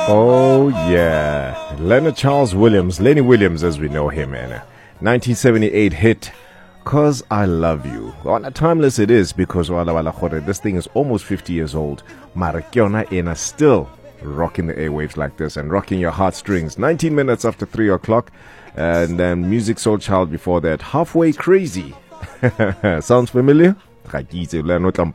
Oh, yeah. Leonard Charles Williams, Lenny Williams as we know him, and 1978 hit, Cause I Love You. Well, timeless it is because this thing is almost 50 years old. Marakiona Ena still rocking the airwaves like this and rocking your heartstrings. 19 minutes after 3 o'clock. And then Music Soul Child before that. Halfway Crazy. Sounds familiar?